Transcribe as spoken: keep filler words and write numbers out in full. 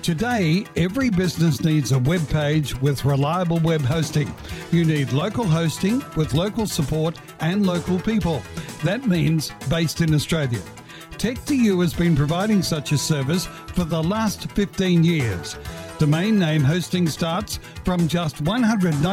Today, every business needs a web page with reliable web hosting. You need local hosting with local support and local people. That means based in Australia. Tech two U has been providing such a service for the last fifteen years. Domain name hosting starts from just one hundred